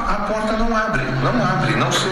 A porta não abre. Não sei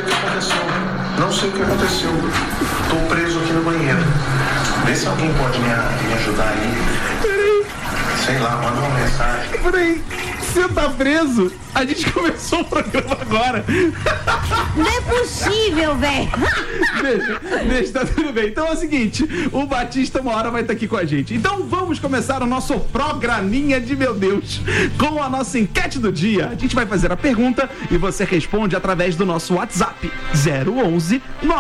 o que aconteceu. Tô preso aqui no banheiro. Vê se alguém pode me ajudar aí. Peraí. Sei lá, manda uma mensagem. Peraí. Você tá preso? A gente começou o programa agora. Não é possível, velho. Deixa, tá tudo bem. Então é o seguinte, o Batista uma hora vai estar aqui com a gente. Então vamos começar o nosso programinha de meu Deus, com a nossa enquete do dia. A gente vai fazer a pergunta e você responde através do nosso WhatsApp 011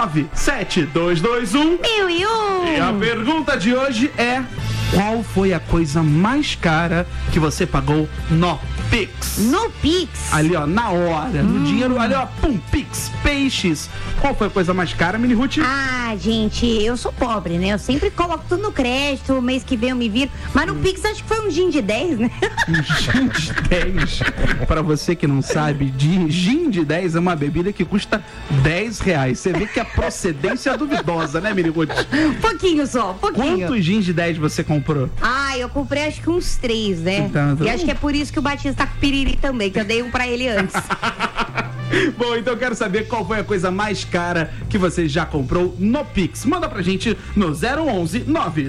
97221 1001. E a pergunta de hoje é: qual foi a coisa mais cara que você pagou no Pix? No Pix? Ali, ó, na hora, no dinheiro, ali, ó, pum, Pix, peixes. Qual foi a coisa mais cara, Mini Ruth? Ah, gente, eu sou pobre, né? Eu sempre coloco tudo no crédito, o mês que vem eu me viro. Mas no Pix acho que foi um gin de 10, né? Um gin de 10. Pra você que não sabe, gin de 10 é uma bebida que custa R$10. Você vê que a procedência é duvidosa, né, Mini Ruth? Pouquinho só, pouquinho. Quantos gins de 10 você comprou? Ah, eu comprei acho que uns 3, né? Então, e acho que é por isso que o Batista tá com piriri também, que eu dei um pra ele antes. Bom, então eu quero saber qual foi a coisa mais cara que você já comprou no Pix. Manda pra gente no 011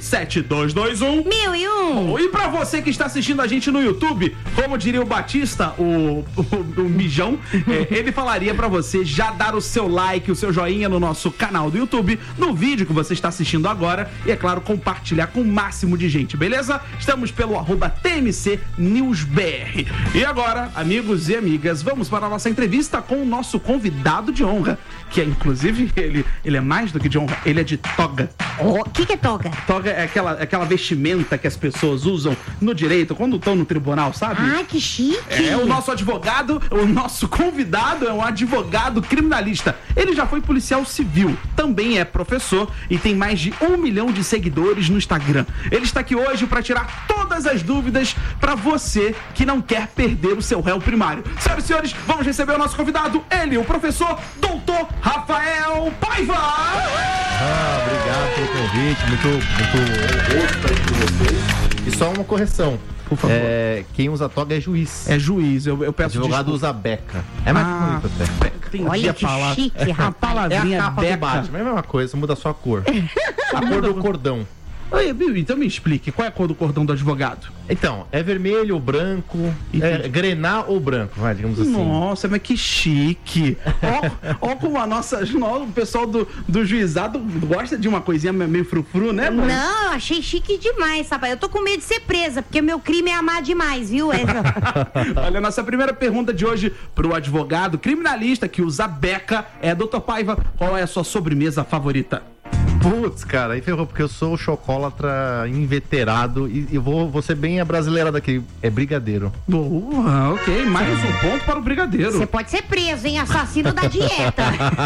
97221 1001. E pra você que está assistindo a gente no YouTube, como diria o Batista, o mijão, ele falaria pra você já dar o seu like, o seu joinha no nosso canal do YouTube, no vídeo que você está assistindo agora e, é claro, compartilhar com o máximo de gente, beleza? Estamos pelo @TMC NewsBR. E agora, amigos e amigas, vamos para a nossa entrevista com o nosso convidado de honra, que é, inclusive, ele é mais do que de honra, ele é de toga. O que é toga? Toga é aquela vestimenta que as pessoas usam no direito, quando estão no tribunal, sabe? Ah, que chique. É, o nosso advogado, o nosso convidado é um advogado criminalista. Ele já foi policial civil, também é professor e tem mais de 1 milhão de seguidores no Instagram. Ele está aqui hoje para tirar todas as dúvidas para você que não quer perder o seu réu primário. Senhoras e senhores, vamos receber o nosso convidado, ele, o professor Doutor Rafael Paiva. Obrigado pelo convite, muito honroso estar aqui com vocês. E só uma correção. Por favor. Quem usa toga é juiz. É juiz, eu peço advogado desculpa. usa beca. É mais bonito até. Olha que chique, A rapaz. palavrinha É a capa do beca. Batman, é a mesma coisa, só muda só a cor. A cor do cordão. Oi, então me explique, qual é a cor do cordão do advogado? Então, é vermelho ou branco, é grená ou branco, vai, digamos assim. Nossa, mas que chique. Ó como o pessoal do juizado gosta de uma coisinha meio frufru, né, mãe? Não, eu achei chique demais, rapaz. Eu tô com medo de ser presa, porque meu crime é amar demais, viu? Olha, nossa primeira pergunta de hoje pro advogado criminalista que usa beca é: Dr. Paiva, qual é a sua sobremesa favorita? Putz, cara, aí ferrou, porque eu sou chocolatra inveterado e vou ser bem a brasileira daqui, é brigadeiro. Boa, ok, mais um ponto para o brigadeiro. Você pode ser preso, hein? Assassino da dieta.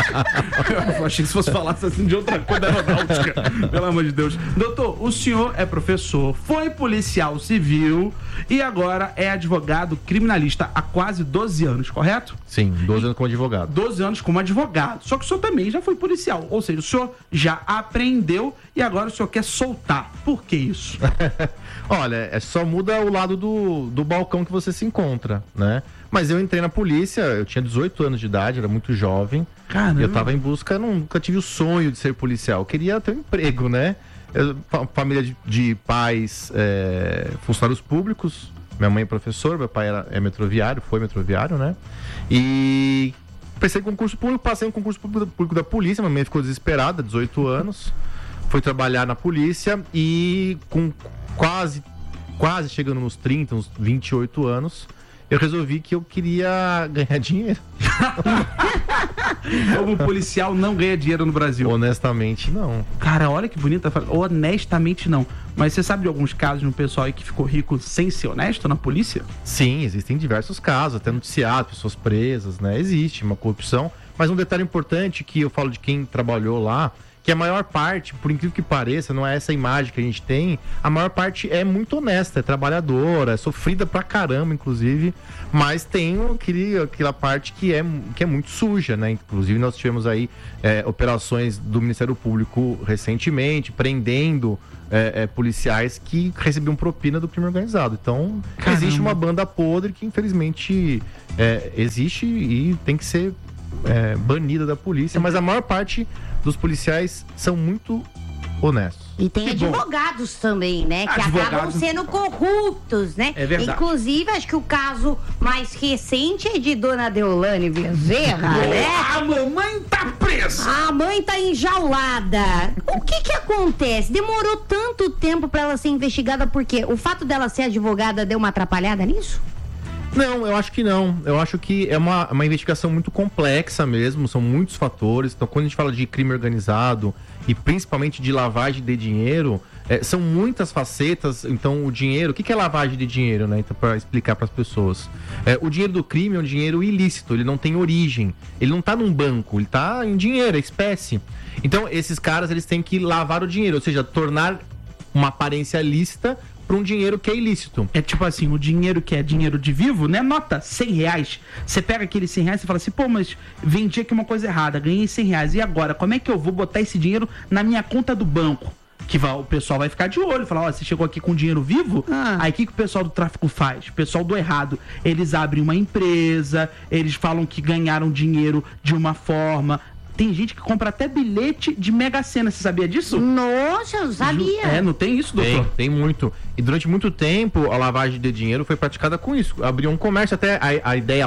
Eu achei que se fosse falar assim de outra coisa da aeronáutica. Pelo amor de Deus. Doutor, o senhor é professor, foi policial civil e agora é advogado criminalista há quase 12 anos, correto? Sim, 12 anos como advogado. 12 anos como advogado. Só que o senhor também já foi policial. Ou seja, o senhor já aprendeu e agora o senhor quer soltar. Por que isso? Olha, só muda o lado do balcão que você se encontra, né? Mas eu entrei na polícia, eu tinha 18 anos de idade, era muito jovem. Caramba. Eu tava em busca, nunca tive o sonho de ser policial. Eu queria ter um emprego, né? Família de pais funcionários públicos. Minha mãe é professora, meu pai foi metroviário, né? E pensei em concurso público, passei no concurso público da polícia, minha mãe ficou desesperada, 18 anos. Foi trabalhar na polícia e com quase chegando nos 30, uns 28 anos, eu resolvi que eu queria ganhar dinheiro. Como policial não ganha dinheiro no Brasil? Honestamente, não. Cara, olha que bonita frase. Honestamente, não. Mas você sabe de alguns casos de um pessoal aí que ficou rico sem ser honesto na polícia? Sim, existem diversos casos, até noticiados, pessoas presas, né? Existe uma corrupção. Mas um detalhe importante que eu falo de quem trabalhou lá, que a maior parte, por incrível que pareça, não é essa imagem que a gente tem, a maior parte é muito honesta, é trabalhadora, é sofrida pra caramba, inclusive, mas tem aquela parte que é muito suja, né? Inclusive nós tivemos aí operações do Ministério Público recentemente, prendendo policiais que recebiam propina do crime organizado. Então, existe uma banda podre que infelizmente existe e tem que ser banida da polícia, mas a maior parte dos policiais são muito honestos. E tem advogados também, né? Que acabam sendo corruptos, né? É verdade. Inclusive, acho que o caso mais recente é de Dona Deolane Bezerra, né? A mamãe tá presa! A mãe tá enjaulada. O que acontece? Demorou tanto tempo pra ela ser investigada, por quê? O fato dela ser advogada deu uma atrapalhada nisso? Não, eu acho que não. Eu acho que é uma investigação muito complexa mesmo, são muitos fatores. Então, quando a gente fala de crime organizado e principalmente de lavagem de dinheiro, são muitas facetas. Então, o dinheiro... O que é lavagem de dinheiro, né? Então, para explicar para as pessoas. O dinheiro do crime é um dinheiro ilícito, ele não tem origem. Ele não está num banco, ele está em dinheiro, é espécie. Então, esses caras, eles têm que lavar o dinheiro, ou seja, tornar uma aparência lícita para um dinheiro que é ilícito. É tipo assim, o dinheiro que é dinheiro de vivo, né? Nota, R$100. Você pega aqueles R$100 e fala assim, pô, mas vendi aqui uma coisa errada, ganhei R$100. E agora, como é que eu vou botar esse dinheiro na minha conta do banco? Que o pessoal vai ficar de olho, falar, ó, você chegou aqui com dinheiro vivo? Aí o que o pessoal do tráfico faz? O pessoal do errado, eles abrem uma empresa, eles falam que ganharam dinheiro de uma forma... Tem gente que compra até bilhete de Mega Sena, você sabia disso? Nossa, eu não sabia. Não tem isso, doutor? Tem muito. E durante muito tempo, a lavagem de dinheiro foi praticada com isso. Abriu um comércio, até a ideia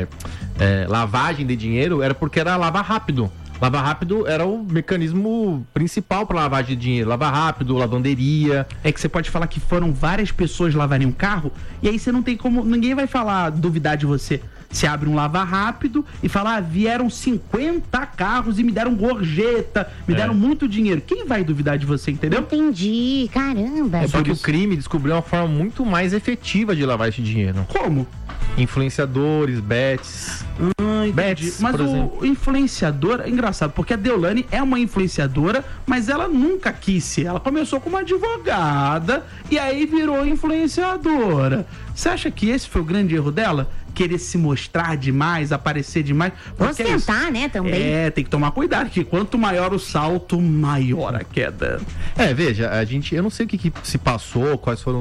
lavagem de dinheiro era porque era lavar rápido. Lavar rápido era o mecanismo principal para lavagem de dinheiro. Lavar rápido, lavanderia. É que você pode falar que foram várias pessoas lavarem um carro, e aí você não tem como... Ninguém vai duvidar de você. Você abre um lava rápido e fala, vieram 50 carros e me deram gorjeta, me deram muito dinheiro. Quem vai duvidar de você, entendeu? Entendi, caramba. Só que o crime descobriu uma forma muito mais efetiva de lavar esse dinheiro. Como? Influenciadores, bets. Bets, mas o influenciador é engraçado, porque a Deolane é uma influenciadora, mas ela nunca quis ser. Ela começou como advogada e aí virou influenciadora. Você acha que esse foi o grande erro dela? Querer se mostrar demais, aparecer demais? Ostentar, né, também. Tem que tomar cuidado, que quanto maior o salto, maior a queda. Veja, eu não sei o que se passou, quais foram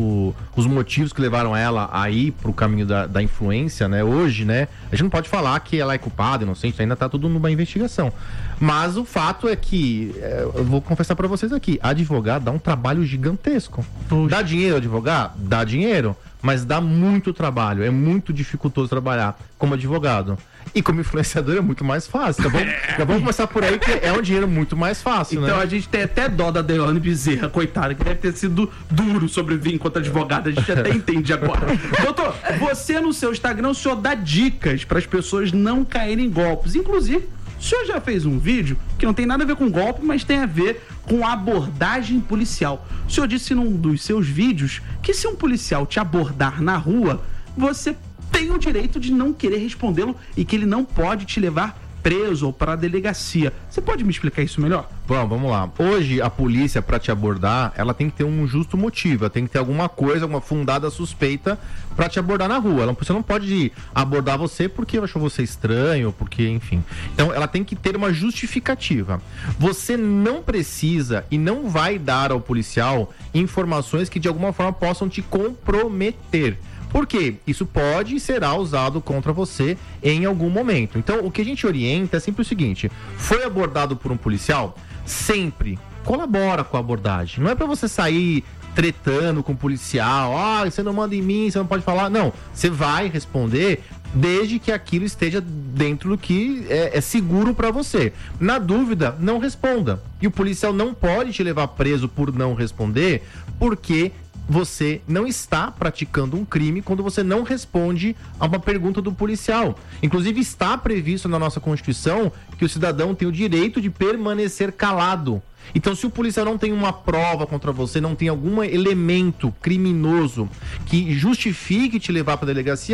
os motivos que levaram ela a ir pro caminho da influência, né? Hoje, né? A gente não pode falar que ela é culpada, inocente, ainda tá tudo numa investigação. Mas o fato é que, eu vou confessar pra vocês aqui, advogar dá um trabalho gigantesco. Puxa. Dá dinheiro advogar? Dá dinheiro. Mas dá muito trabalho, é muito dificultoso trabalhar como advogado. E como influenciador é muito mais fácil, tá bom? Já vamos começar por aí, que é um dinheiro muito mais fácil, então, né? A gente tem até dó da Deolane Bezerra, coitada, que deve ter sido duro sobreviver enquanto advogada, a gente até entende agora. Doutor, você no seu Instagram, o senhor dá dicas para as pessoas não caírem em golpes. Inclusive, o senhor já fez um vídeo que não tem nada a ver com golpe, mas tem a ver com abordagem policial. O senhor disse num dos seus vídeos que se um policial te abordar na rua, você tem o direito de não querer respondê-lo e que ele não pode te levar preso ou para a delegacia. Você pode me explicar isso melhor? Vamos lá. Hoje, a polícia, para te abordar, ela tem que ter um justo motivo, ela tem que ter alguma coisa, alguma fundada suspeita para te abordar na rua. Você não pode abordar você porque achou você estranho, porque, enfim. Então, ela tem que ter uma justificativa. Você não precisa e não vai dar ao policial informações que de alguma forma possam te comprometer. Por quê? Isso pode e será usado contra você em algum momento. Então, o que a gente orienta é sempre o seguinte: foi abordado por um policial, sempre colabora com a abordagem. Não é para você sair tretando com o policial, você não manda em mim, você não pode falar. Não, você vai responder desde que aquilo esteja dentro do que é seguro para você. Na dúvida, não responda. E o policial não pode te levar preso por não responder, porque você não está praticando um crime quando você não responde a uma pergunta do policial. Inclusive, está previsto na nossa Constituição que o cidadão tem o direito de permanecer calado. Então, se o policial não tem uma prova contra você, não tem algum elemento criminoso que justifique te levar para a delegacia,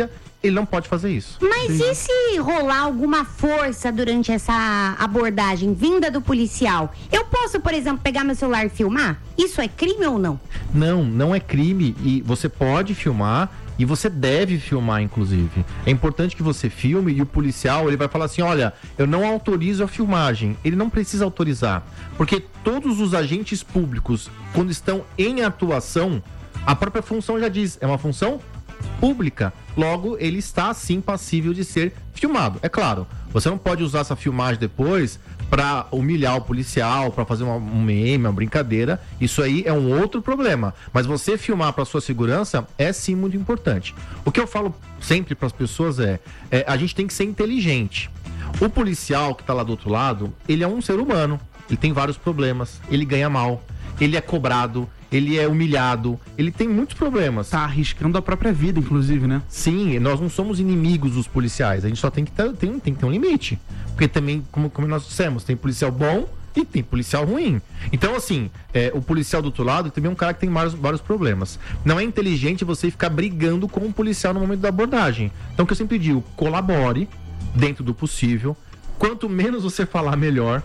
ele não pode fazer isso. Mas e se rolar alguma força durante essa abordagem vinda do policial? Eu posso, por exemplo, pegar meu celular e filmar? Isso é crime ou não? Não é crime e você pode filmar e você deve filmar, inclusive. É importante que você filme e o policial, ele vai falar assim, olha, eu não autorizo a filmagem. Ele não precisa autorizar, porque todos os agentes públicos, quando estão em atuação, a própria função já diz, é uma função pública. Logo, ele está, sim, passível de ser filmado. É claro, você não pode usar essa filmagem depois para humilhar o policial, para fazer um meme, uma brincadeira. Isso aí é um outro problema. Mas você filmar para sua segurança é, sim, muito importante. O que eu falo sempre para as pessoas é a gente tem que ser inteligente. O policial que está lá do outro lado, ele é um ser humano. Ele tem vários problemas. Ele ganha mal. Ele é cobrado. Ele é humilhado, ele tem muitos problemas. Tá arriscando a própria vida, inclusive, né? Sim, nós não somos inimigos dos policiais, a gente só tem que ter um limite. Porque também, como nós dissemos, tem policial bom e tem policial ruim. Então, assim, o policial do outro lado também é um cara que tem vários problemas. Não é inteligente você ficar brigando com o policial no momento da abordagem. Então, o que eu sempre digo, colabore dentro do possível. Quanto menos você falar, melhor.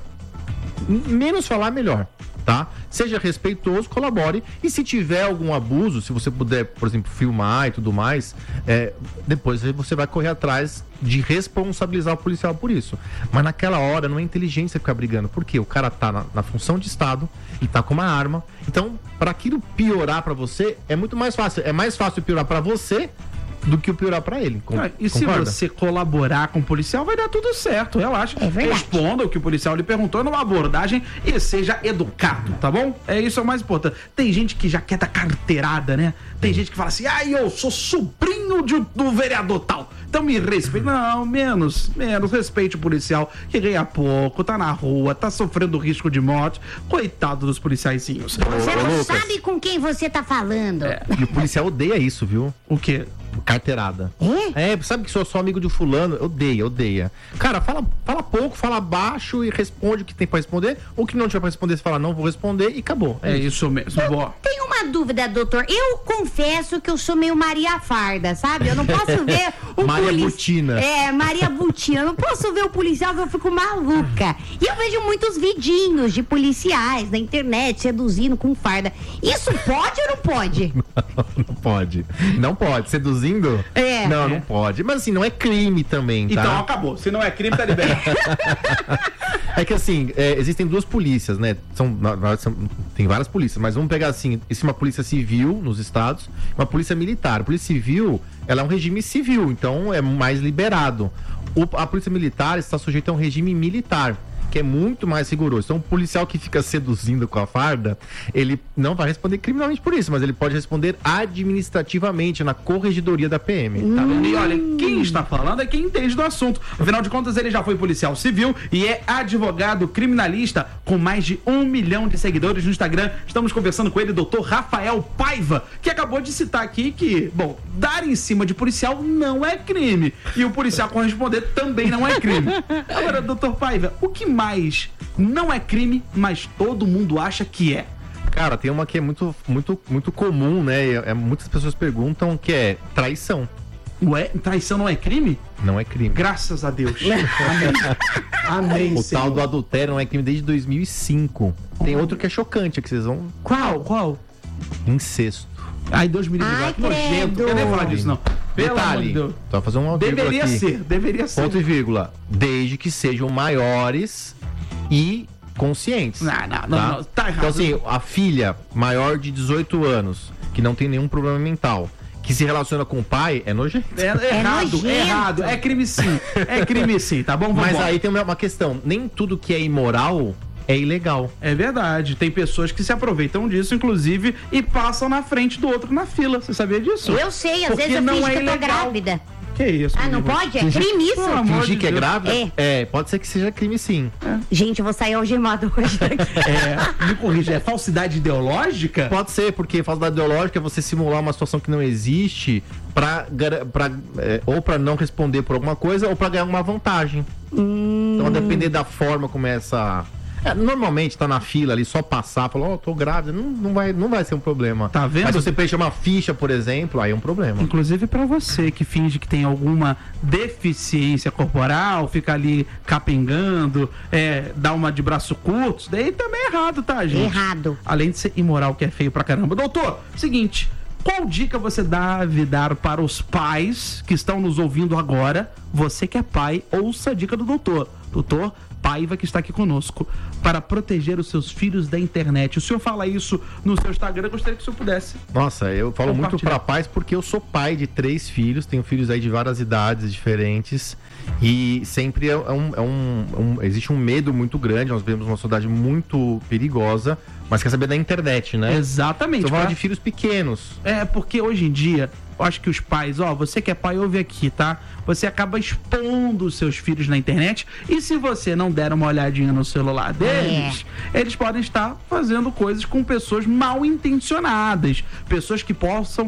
Menos falar, melhor. Tá? Seja respeitoso, colabore. E se tiver algum abuso, se você puder, por exemplo, filmar e tudo mais, depois você vai correr atrás de responsabilizar o policial por isso. Mas naquela hora não é inteligente você ficar brigando, porque o cara tá na função de Estado e tá com uma arma. Então, para aquilo piorar para você, é muito mais fácil. É mais fácil piorar para você do que o piorar pra ele. E se você colaborar com o policial, vai dar tudo certo, relaxa. Responda o que o policial lhe perguntou numa abordagem e seja educado, tá bom? Isso é o mais importante. Tem gente que já quer dar carteirada, né? Tem gente que fala assim, eu sou sobrinho do vereador tal, então me respeite. Não, menos, respeite o policial que ganha pouco, tá na rua, tá sofrendo risco de morte. Coitado dos policiaizinhos. Você não sabe com quem você tá falando. E o policial odeia isso, viu? O quê? Carteirada. Sabe que sou amigo de fulano? Odeia. Cara, fala pouco, fala baixo e responde o que tem pra responder. O que não tiver pra responder, você fala, não vou responder e acabou. É isso mesmo. Boa. Tenho uma dúvida, doutor. Eu confesso que eu sou meio Maria Farda, sabe? Eu não posso ver o Maria Butina. Maria Butina. Eu não posso ver o policial que eu fico maluca. E eu vejo muitos vidinhos de policiais na internet seduzindo com farda. Isso pode ou não pode? Não pode. Não pode. Seduzindo? Não pode. Mas assim, não é crime também, tá? Então acabou. Se não é crime, tá liberado. É que assim, existem duas polícias, né? Tem várias polícias, mas vamos pegar assim, existe uma polícia civil nos estados, uma polícia militar. A polícia civil, ela é um regime civil, então é mais liberado. A polícia militar está sujeita a um regime militar, que é muito mais rigoroso. Então, o policial que fica seduzindo com a farda, ele não vai responder criminalmente por isso, mas ele pode responder administrativamente na corregedoria da PM. Tá vendo? E olha, quem está falando é quem entende do assunto. Afinal de contas, ele já foi policial civil e é advogado criminalista com mais de 1 milhão de seguidores no Instagram. Estamos conversando com ele, doutor Rafael Paiva, que acabou de citar aqui que, dar em cima de policial não é crime. E o policial corresponder também não é crime. Agora, doutor Paiva, o que mais não é crime, mas todo mundo acha que é? Cara, tem uma que é muito comum, né? Muitas pessoas perguntam, que é traição. Ué, traição não é crime? Não é crime. Graças a Deus. Amém. O tal do adultério não é crime desde 2005. Tem outro que é chocante, que vocês vão... Qual? Incesto. Ai, Deus me livre, que nojento. Não quero nem falar disso, não. Detalhe, só vai fazer uma deveria aqui. Deveria ser. Ponto e vírgula. Desde que sejam maiores e conscientes. Não, tá errado. Então assim, a filha maior de 18 anos, que não tem nenhum problema mental, que se relaciona com o pai, é nojento. Errado. É crime sim, tá bom? Mas aí tem uma questão, nem tudo que é imoral é ilegal. É verdade, tem pessoas que se aproveitam disso, inclusive, e passam na frente do outro na fila. Você sabia disso? Eu sei, às vezes eu finge que eu tô grávida. Que isso? Não pode? É crime isso? Fingir que é grávida? Pode ser que seja crime sim. Gente, eu vou sair algemado hoje daqui. Me corrija, é falsidade ideológica? Pode ser, porque falsidade ideológica é você simular uma situação que não existe ou pra não responder por alguma coisa ou pra ganhar uma vantagem. Então, a depender da forma como é Normalmente tá na fila ali, só passar, falar, tô grávida, não vai ser um problema. Tá vendo? Mas se você preencher uma ficha, por exemplo, aí é um problema. Inclusive pra você que finge que tem alguma deficiência corporal, fica ali capengando, dá uma de braço curto, isso daí também é errado, tá, gente? Errado. Além de ser imoral, que é feio pra caramba. Doutor, seguinte, qual dica você deve dar para os pais que estão nos ouvindo agora? Você que é pai, ouça a dica do doutor. Doutor Paiva, que está aqui conosco, para proteger os seus filhos da internet. O senhor fala isso no seu Instagram, eu gostaria que o senhor pudesse. Nossa, eu falo muito para pais porque eu sou pai de 3 filhos, tenho filhos aí de várias idades diferentes e sempre existe um medo muito grande, nós vivemos uma sociedade muito perigosa, mas quer saber da internet, né? Exatamente. Então fala de filhos pequenos. Porque hoje em dia, eu acho que os pais, você que é pai, ouve aqui, tá? Você acaba expondo os seus filhos na internet e se você não der uma olhadinha no celular deles, eles podem estar fazendo coisas com pessoas mal intencionadas, pessoas que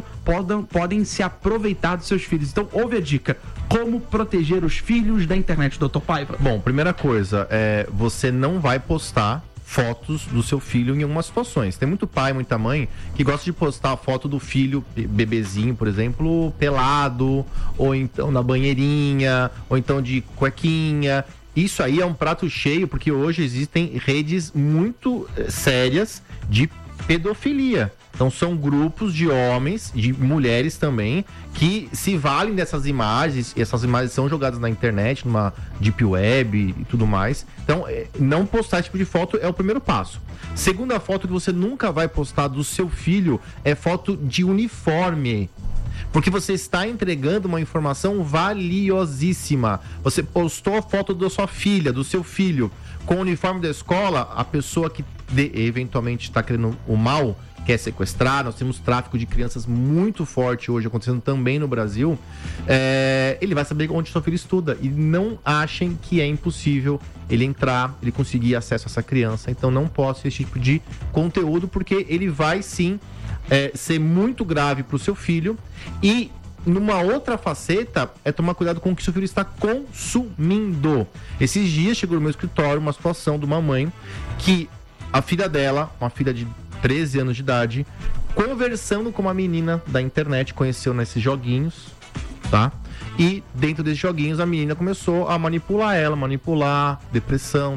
podem se aproveitar dos seus filhos. Então, ouve a dica. Como proteger os filhos da internet, Dr. Paiva? Bom, primeira coisa, você não vai postar fotos do seu filho em algumas situações. Tem muito pai, muita mãe que gosta de postar a foto do filho, bebezinho, por exemplo, pelado, ou então na banheirinha, ou então de cuequinha. Isso aí é um prato cheio, porque hoje existem redes muito sérias de pedofilia. Então são grupos de homens, de mulheres também, que se valem dessas imagens, e essas imagens são jogadas na internet, numa deep web e tudo mais. Então, não postar esse tipo de foto é o primeiro passo. Segunda foto que você nunca vai postar do seu filho é foto de uniforme. Porque você está entregando uma informação valiosíssima. Você postou a foto da sua filha, do seu filho, com o uniforme da escola, a pessoa que eventualmente está querendo o mal, quer sequestrar, nós temos tráfico de crianças muito forte hoje, acontecendo também no Brasil, ele vai saber onde seu filho estuda. E não achem que é impossível ele entrar, ele conseguir acesso a essa criança. Então não poste esse tipo de conteúdo, porque ele vai sim ser muito grave para o seu filho. E numa outra faceta é tomar cuidado com o que seu filho está consumindo. Esses dias chegou no meu escritório uma situação de uma mãe que a filha dela, uma filha de 13 anos de idade, conversando com uma menina da internet, conheceu nesses joguinhos, tá? E dentro desses joguinhos a menina começou a manipular ela, depressão,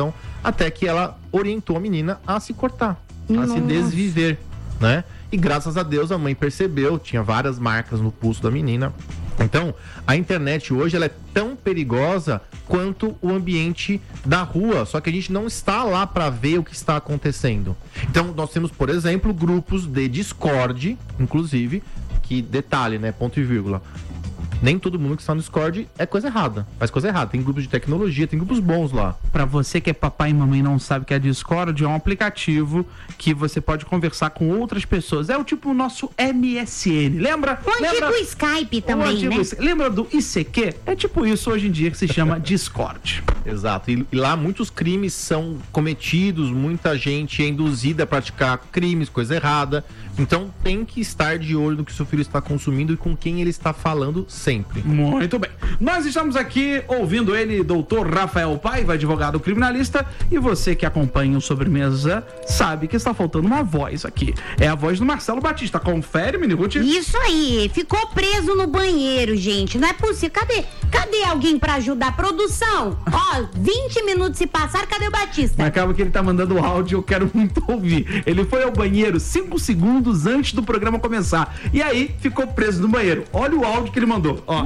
até que ela orientou a menina a se cortar, a se desviver, né? E graças a Deus a mãe percebeu, tinha várias marcas no pulso da menina. Então, a internet hoje ela é tão perigosa quanto o ambiente da rua, só que a gente não está lá para ver o que está acontecendo. Então, nós temos, por exemplo, grupos de Discord, inclusive, que, detalhe, né, ponto e vírgula, nem todo mundo que está no Discord é coisa errada, faz coisa errada. Tem grupos de tecnologia, tem grupos bons lá. Pra você que é papai e mamãe e não sabe o que é Discord, é um aplicativo que você pode conversar com outras pessoas. É o tipo o nosso MSN, lembra? O antigo Skype também, né? Lembra do ICQ? É tipo isso hoje em dia, que se chama Discord. Exato, e lá muitos crimes são cometidos, muita gente é induzida a praticar crimes, coisa errada. Então tem que estar de olho no que seu filho está consumindo e com quem ele está falando sempre. Muito bem. Nós estamos aqui ouvindo ele, doutor Rafael Paiva, advogado criminalista, e você que acompanha o Sobremesa sabe que está faltando uma voz aqui. É a voz do Marcelo Batista. Confere, Miniguti? Isso aí, ficou preso no banheiro, gente. Não é possível. Cadê alguém pra ajudar a produção? Ó, 20 minutos se passaram, cadê o Batista? Mas acaba que ele tá mandando o áudio, eu quero muito ouvir. Ele foi ao banheiro 5 segundos antes do programa começar. E aí, ficou preso no banheiro. Olha o áudio que ele mandou, ó.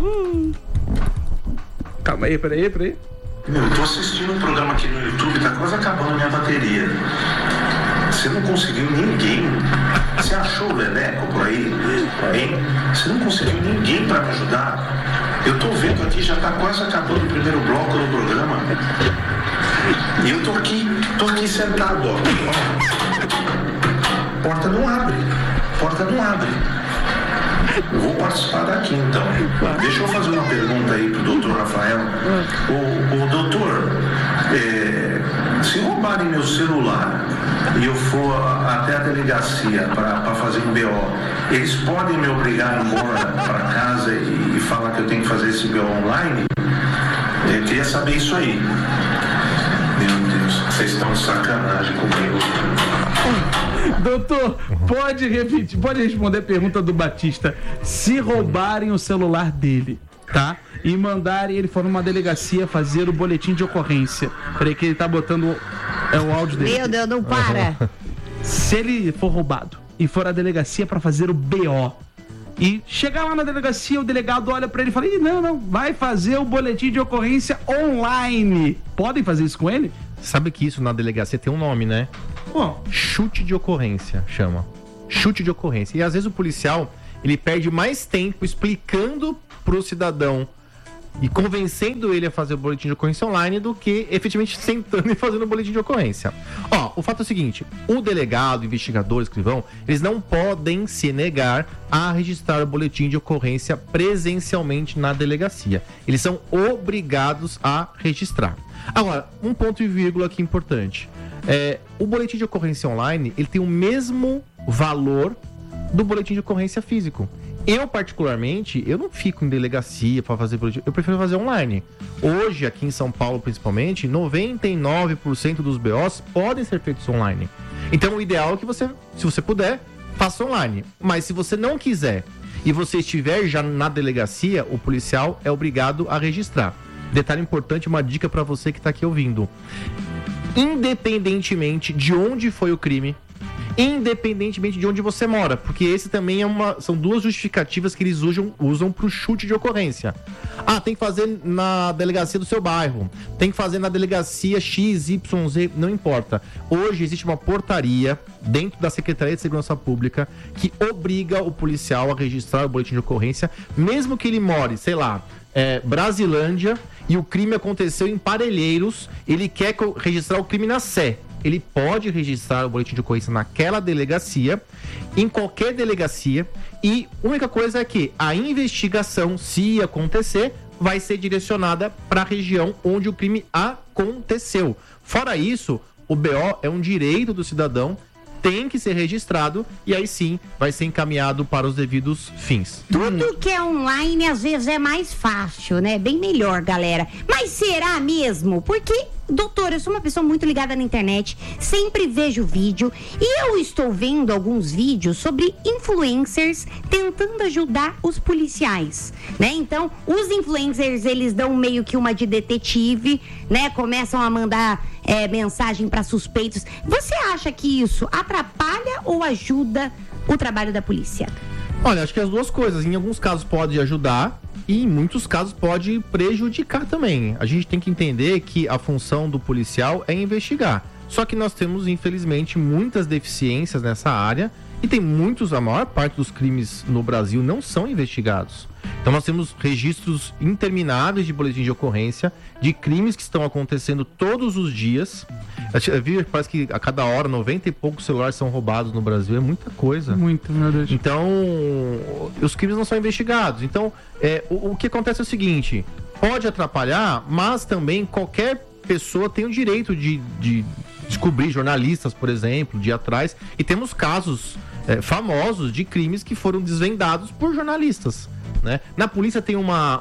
Calma aí, peraí. Eu tô assistindo um programa aqui no YouTube, tá quase acabando a minha bateria. Você não conseguiu ninguém? Você achou o Leleco por aí? Hein? Você não conseguiu ninguém pra me ajudar? Eu tô vendo aqui, já tá quase acabando o primeiro bloco do programa. E eu tô aqui sentado, ó. Porta não abre. Eu vou participar daqui então. Deixa eu fazer uma pergunta aí pro doutor Rafael. O doutor, se roubarem meu celular e eu for até a delegacia para fazer um BO, eles podem me obrigar a ir embora para casa e falar que eu tenho que fazer esse BO online? Eu queria saber isso aí. Meu Deus. Vocês estão de sacanagem comigo. Doutor, pode repetir, pode responder a pergunta do Batista. Se roubarem o celular dele, tá? E mandarem ele for numa delegacia fazer o boletim de ocorrência. Peraí que ele tá botando o áudio dele. Meu Deus, não para. Se ele for roubado e for à delegacia pra fazer o BO e chegar lá na delegacia, o delegado olha pra ele e fala: não, vai fazer o boletim de ocorrência online. Podem fazer isso com ele? Sabe que isso na delegacia tem um nome, né? Chute de ocorrência, chama. Chute de ocorrência. E às vezes o policial, ele perde mais tempo explicando pro cidadão e convencendo ele a fazer o boletim de ocorrência online do que efetivamente sentando e fazendo o boletim de ocorrência. O fato é o seguinte: o delegado, o investigador, o escrivão, eles não podem se negar a registrar o boletim de ocorrência presencialmente na delegacia. Eles são obrigados a registrar. Agora, um ponto e vírgula aqui importante. O boletim de ocorrência online, ele tem o mesmo valor do boletim de ocorrência físico. Eu, particularmente, eu não fico em delegacia para fazer boletim, eu prefiro fazer online. Hoje, aqui em São Paulo, principalmente, 99% dos BOs podem ser feitos online. Então, o ideal é que você, se você puder, faça online. Mas se você não quiser e você estiver já na delegacia, o policial é obrigado a registrar. Detalhe importante, uma dica para você que está aqui ouvindo. Independentemente de onde foi o crime, independentemente de onde você mora, porque esse também são duas justificativas que eles usam para o chute de ocorrência. Tem que fazer na delegacia do seu bairro, tem que fazer na delegacia XYZ, não importa. Hoje existe uma portaria dentro da Secretaria de Segurança Pública que obriga o policial a registrar o boletim de ocorrência, mesmo que ele more, sei lá, Brasilândia, e o crime aconteceu em Parelheiros, ele quer registrar o crime na Sé. Ele pode registrar o boletim de ocorrência naquela delegacia, em qualquer delegacia, e a única coisa é que a investigação, se acontecer, vai ser direcionada para a região onde o crime aconteceu. Fora isso, o BO é um direito do cidadão, tem que ser registrado e aí sim vai ser encaminhado para os devidos fins. Tudo que é online às vezes é mais fácil, né? Bem melhor, galera. Mas será mesmo? Porque, doutor, eu sou uma pessoa muito ligada na internet, sempre vejo vídeo e eu estou vendo alguns vídeos sobre influencers tentando ajudar os policiais, né? Então, os influencers, eles dão meio que uma de detetive, né? Começam a mandar mensagem para suspeitos. Você acha que isso atrapalha ou ajuda o trabalho da polícia? Olha, acho que as duas coisas. Em alguns casos pode ajudar e em muitos casos pode prejudicar também. A gente tem que entender que a função do policial é investigar. Só que nós temos, infelizmente, muitas deficiências nessa área e tem a maior parte dos crimes no Brasil não são investigados. Então nós temos registros intermináveis de boletim de ocorrência de crimes que estão acontecendo todos os dias. Parece que a cada hora 90 e poucos celulares são roubados no Brasil. É muita coisa. Muito, meu Deus. Então, os crimes não são investigados. Então, o que acontece é o seguinte: pode atrapalhar, mas também qualquer pessoa tem o direito de descobrir, jornalistas, por exemplo, de ir atrás. E temos casos famosos de crimes que foram desvendados por jornalistas, né? Na polícia tem uma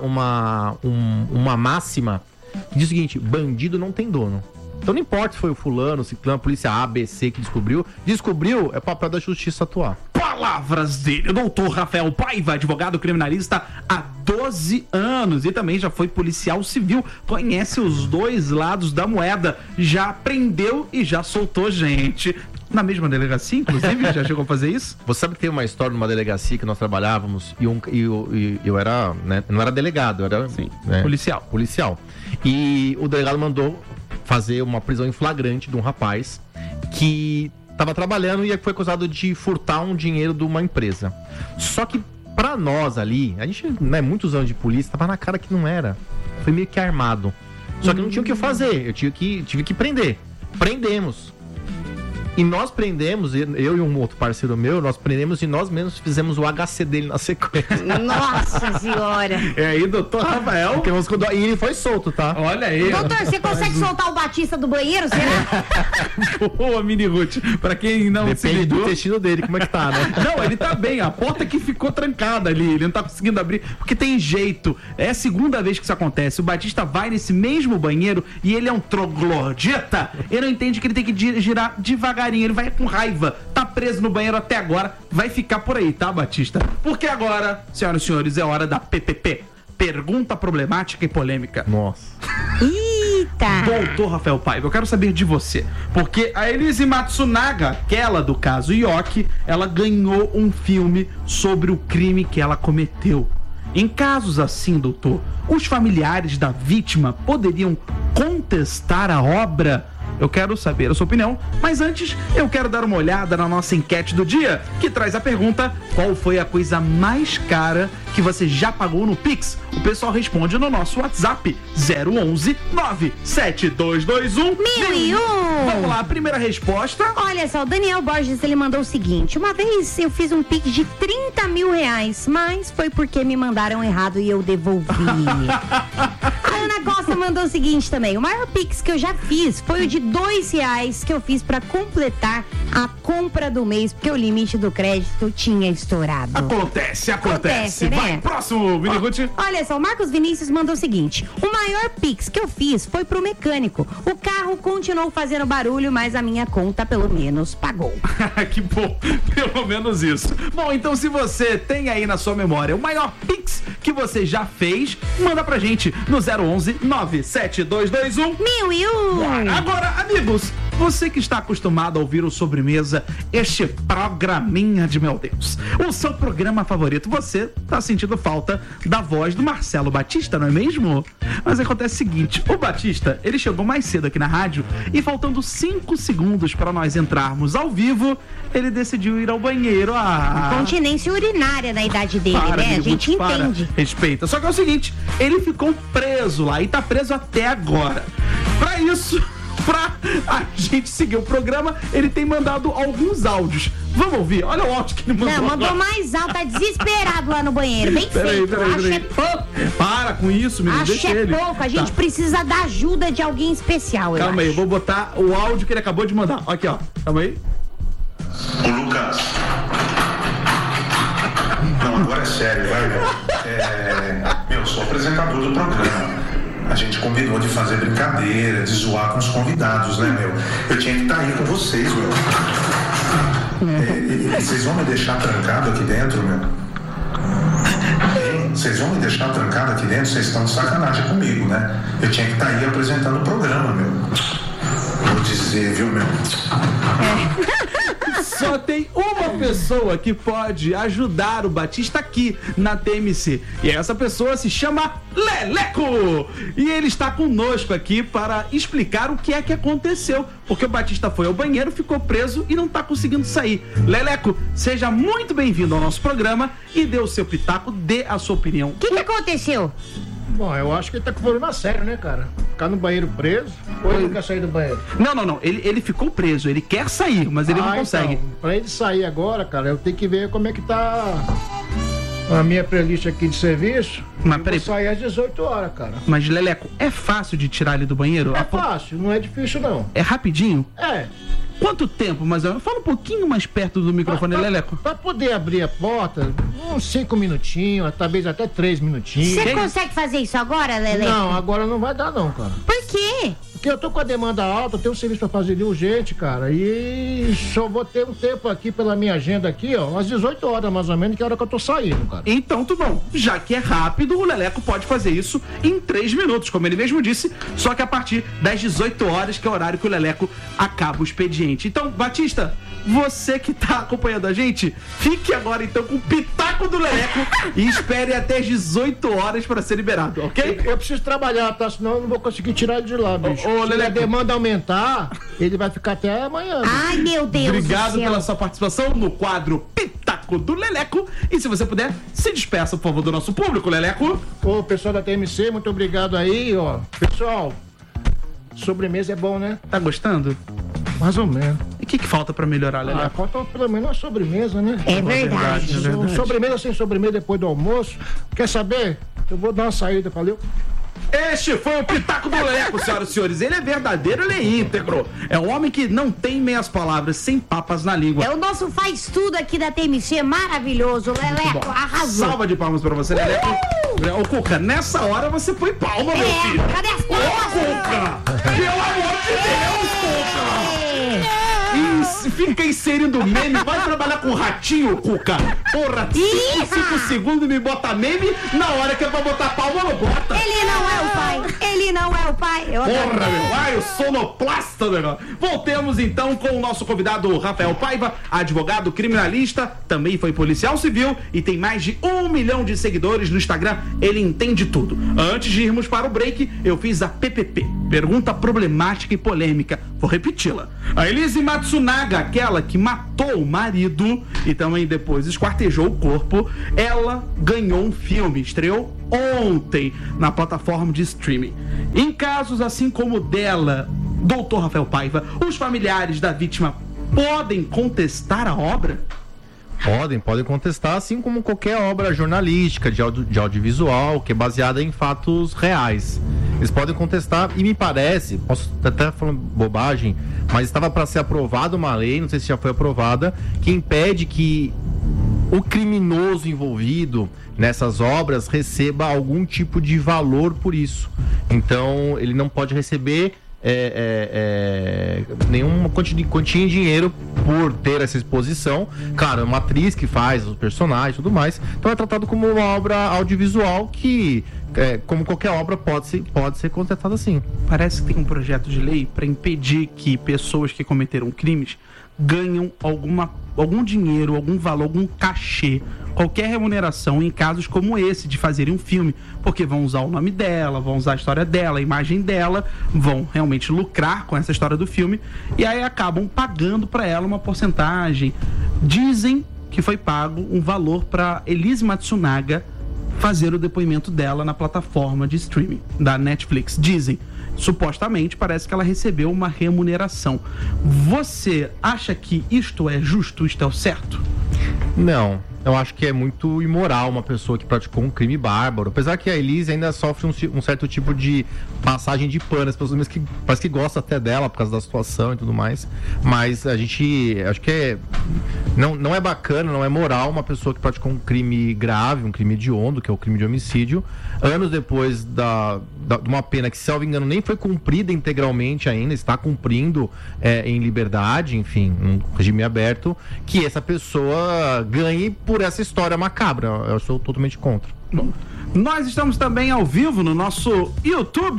máxima que diz o seguinte: bandido não tem dono. Então não importa se foi o fulano, o ciclano, a polícia A, B, C que descobriu, é papel da justiça atuar. Palavras dele, o doutor Rafael Paiva, advogado criminalista há 12 anos e também já foi policial civil, conhece os dois lados da moeda, já prendeu e já soltou gente. Na mesma delegacia, inclusive, já chegou a fazer isso? Você sabe que tem uma história numa delegacia que nós trabalhávamos e eu era, né, não era delegado, eu era policial. E o delegado mandou fazer uma prisão em flagrante de um rapaz que estava trabalhando e foi acusado de furtar um dinheiro de uma empresa. Só que pra nós ali, a gente, né, muitos anos de polícia, tava na cara que não era. Foi meio que armado. Só que não tinha o que fazer, tive que prender. Prendemos. E nós prendemos, eu e um outro parceiro meu, nós prendemos e nós mesmos fizemos o HC dele na sequência. Nossa senhora. É aí, doutor Rafael. E ele foi solto, tá? Olha aí. Doutor, você consegue soltar o Batista do banheiro, será? Boa, Mini Ruth. Pra quem não se Depende do ligou... intestino dele, como é que tá, né? Não, ele tá bem. A porta que ficou trancada ali. Ele não tá conseguindo abrir. Porque tem jeito. É a segunda vez que isso acontece. O Batista vai nesse mesmo banheiro e ele é um troglodita. Ele não entende que ele tem que girar devagarinho. Ele vai com raiva. Tá preso no banheiro até agora. Vai ficar por aí, tá, Batista? Porque agora, senhoras e senhores, é hora da PPP. Pergunta problemática e polêmica. Nossa. Eita. Doutor Rafael Paiva, eu quero saber de você. Porque a Elise Matsunaga, aquela do caso Yoki, ela ganhou um filme sobre o crime que ela cometeu. Em casos assim, doutor, os familiares da vítima poderiam contestar a obra? Eu quero saber a sua opinião, mas antes eu quero dar uma olhada na nossa enquete do dia, que traz a pergunta: qual foi a coisa mais cara que você já pagou no Pix? O pessoal responde no nosso WhatsApp 011 97221 1001. Vamos lá, a primeira resposta. Olha só, o Daniel Borges, ele mandou o seguinte: uma vez eu fiz um Pix de 30 mil reais, mas foi porque me mandaram errado e eu devolvi. A Ana Costa mandou o seguinte também: o maior Pix que eu já fiz foi o de R$2 que eu fiz pra completar a compra do mês, porque o limite do crédito tinha estourado. Acontece, né? Vai, próximo, Mini Ruth. Olha só, o Marcos Vinícius mandou o seguinte: o maior Pix que eu fiz foi pro mecânico. O carro continuou fazendo barulho, mas a minha conta pelo menos pagou. Que bom, pelo menos isso. Bom, então se você tem aí na sua memória o maior Pix que você já fez, manda pra gente no 011 97221 1001. Agora, amigos, você que está acostumado a ouvir o Sobremesa, este programinha de meu Deus, o seu programa favorito, você tá sentindo falta da voz do Marcelo Batista, não é mesmo? Mas acontece o seguinte: o Batista, ele chegou mais cedo aqui na rádio e faltando 5 segundos para nós entrarmos ao vivo, ele decidiu ir ao banheiro. Continência urinária na idade dele, Para, né? A amigo, gente entende. Respeita. Só que é o seguinte, ele ficou preso lá e tá preso até agora. Pra isso, pra a gente seguir o programa, ele tem mandado alguns áudios. Vamos ouvir? Olha o áudio que ele mandou. Não, mandou agora. mais alto, tá desesperado lá no banheiro. Bem Peraí. feito. Acho é pouco. Para com isso, menino. Acho Deixa é ele. pouco. A gente Tá. precisa da ajuda de alguém especial. Calma aí, eu vou botar o áudio que ele acabou de mandar. Aqui, ó. Calma aí. Ô Lucas. Não, agora é sério, vai, meu. Eu sou apresentador do programa. A gente combinou de fazer brincadeira, de zoar com os convidados, né, meu? Eu tinha que estar aí com vocês, meu. Vocês vão me deixar trancado aqui dentro, meu? Hein? Vocês vão me deixar trancado aqui dentro? Vocês estão de sacanagem comigo, né? Eu tinha que estar aí apresentando o programa, meu. Vou dizer, viu, meu? Só tem uma pessoa que pode ajudar o Batista aqui na TMC. E essa pessoa se chama Leleco. E ele está conosco aqui para explicar o que é que aconteceu. Porque o Batista foi ao banheiro, ficou preso e não está conseguindo sair. Leleco, seja muito bem-vindo ao nosso programa e dê o seu pitaco, dê a sua opinião. O que aconteceu? Bom, eu acho que ele tá com problema sério, né, cara? Ficar no banheiro preso, ou ele não quer sair do banheiro? Não. Ele ficou preso. Ele quer sair, mas ele não consegue. Então, pra ele sair agora, cara, eu tenho que ver como é que tá a minha playlist aqui de serviço. Mas eu peraí. vou sair às 18 horas, cara. Mas, Leleco, é fácil de tirar ele do banheiro? É fácil, não é difícil, não. É rapidinho? É. Quanto tempo, mais ou menos? Fala um pouquinho mais perto do microfone, Leleco. Pra poder abrir a porta, uns 5 minutinhos, talvez até 3 minutinhos. Você consegue fazer isso agora, Lele? Não, agora não vai dar não, cara. Por quê? Porque eu tô com a demanda alta, eu tenho um serviço pra fazer de urgente, cara. E só vou ter um tempo aqui pela minha agenda aqui, ó, às 18 horas mais ou menos, que é a hora que eu tô saindo, cara. Então, tudo bom. Já que é rápido, o Leleco pode fazer isso em 3 minutos, como ele mesmo disse, só que a partir das 18 horas, que é o horário que o Leleco acaba o expediente. Então, Batista, você que tá acompanhando a gente, fique agora então com o pitaco do Leleco e espere até as 18 horas para ser liberado, ok? Eu preciso trabalhar, tá? Senão eu não vou conseguir tirar ele de lá, bicho. Ô, Se Leleco. a demanda aumentar, ele vai ficar até amanhã. bicho. Ai, meu Deus Obrigado do céu. pela sua participação no quadro Pitaco do Leleco. E se você puder, se despeça, por favor, do nosso público, Leleco. Ô, pessoal da TMC, muito obrigado aí, ó. Pessoal, sobremesa é bom, né? Tá gostando? Mais ou menos. O que falta pra melhorar, Lelé? Falta pelo menos uma sobremesa, né? É verdade. Sobremesa sem sobremesa depois do almoço. Quer saber? Eu vou dar uma saída, valeu? Este foi o Pitaco do Leleco, senhoras e senhores. Ele é verdadeiro, ele é íntegro. É um homem que não tem meias palavras, sem papas na língua. É o nosso faz tudo aqui da TMC, maravilhoso. Leleco, arrasou. Salva de palmas pra você, Leleco. Ô, Cuca, nessa hora você põe palma, meu filho. Cadê as Ô, palmas? Cuca! Pelo amor de Deus, Cuca! Fica inserindo meme, vai trabalhar com ratinho, Cuca. Porra, 5 segundos e me bota meme, na hora que é pra botar palma, não bota. Ele não é o pai, ele não é o pai. Porra, meu pai, o sonoplasta, meu. Voltemos então com o nosso convidado Rafael Paiva, advogado criminalista, também foi policial civil e tem mais de 1 milhão de seguidores no Instagram. Ele entende tudo. Antes de irmos para o break, eu fiz a PPP, pergunta problemática e polêmica. Vou repeti-la. A Elise Matsunaga, aquela que matou o marido e também depois esquartejou o corpo, ela ganhou um filme, estreou ontem na plataforma de streaming. Em casos assim como o dela, doutor Rafael Paiva, os familiares da vítima podem contestar a obra? Podem contestar, assim como qualquer obra jornalística, de audiovisual, que é baseada em fatos reais. Eles podem contestar e me parece, posso até falar bobagem, mas estava para ser aprovada uma lei, não sei se já foi aprovada, que impede que o criminoso envolvido nessas obras receba algum tipo de valor por isso. Então, ele não pode receber nenhuma quantia em dinheiro por ter essa exposição. Claro, é uma atriz que faz os personagens e tudo mais. Então é tratado como uma obra audiovisual que, como qualquer obra, pode ser contratada assim. Parece que tem um projeto de lei para impedir que pessoas que cometeram crimes ganham algum dinheiro, algum valor, algum cachê, qualquer remuneração em casos como esse de fazerem um filme, porque vão usar o nome dela, vão usar a história dela, a imagem dela, vão realmente lucrar com essa história do filme e aí acabam pagando para ela uma porcentagem. Dizem que foi pago um valor para Elise Matsunaga fazer o depoimento dela na plataforma de streaming da Netflix. Dizem. Supostamente, parece que ela recebeu uma remuneração. Você acha que isto é justo, isto é o certo? Não, eu acho que é muito imoral uma pessoa que praticou um crime bárbaro. Apesar que a Elise ainda sofre um certo tipo de passagem de pano. As pessoas que parece que gostam até dela por causa da situação e tudo mais. Mas a gente, acho que não é bacana, não é moral uma pessoa que praticou um crime grave, um crime hediondo, que é o crime de homicídio, anos depois de uma pena que, se eu não me engano, nem foi cumprida integralmente ainda, está cumprindo em liberdade, enfim, um regime aberto, que essa pessoa ganhe por essa história macabra. Eu sou totalmente contra. Bom, nós estamos também ao vivo no nosso YouTube,